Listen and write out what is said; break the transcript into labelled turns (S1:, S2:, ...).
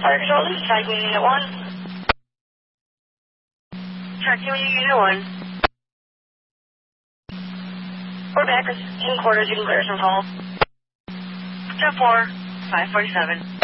S1: Fire Control, this is Tracking Unit 1. Tracking Unit 1. We're back with 10 quarters, you can clear some call. 10-4, 547.